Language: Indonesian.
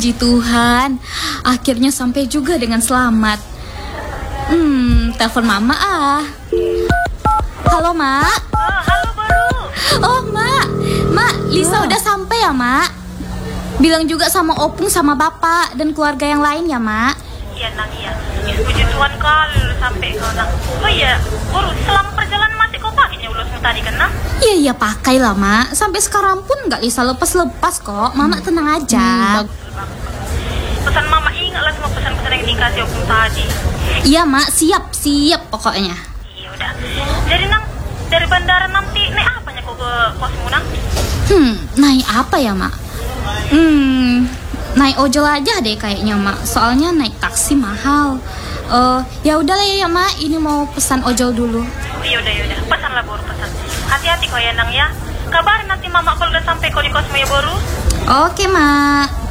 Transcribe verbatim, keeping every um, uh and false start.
puji Tuhan, akhirnya sampai juga dengan selamat. Hmm, telepon mama ah. Halo mak. Oh, halo baru. Oh mak, mak Lisa Oh. udah sampai ya mak. Bilang juga sama Opung sama bapak dan keluarga yang lain ya mak. Iya nang iya. Ya, puji Tuhan kali lu sampai kau nang. Oh iya, baru selama perjalanan masih kau pakainya ulasmu tadi kan nang? Iya iya pakai lah mak. Sampai sekarang pun nggak Lisa lepas-lepas kok. Mama tenang aja. Hmm, pesan mama ingatlah semua pesan-pesan yang dikasih Opung tadi. Iya mak, siap siap pokoknya. Iya udah. Jadi nang dari bandara nanti naik apanya kau ke kosmu nang? Hmm, naik apa ya mak? Hmm, naik ojol aja deh kayaknya mak. Soalnya naik taksi mahal. Eh, ya udahlah ya mak. Ini mau pesan ojol dulu. Oh, iya udah ya udah. Pesan lah baru pesan. Hati-hati kau ya nang ya. Kabarin nanti mama kalau udah sampai kau di kosmu ya baru. Oke mak.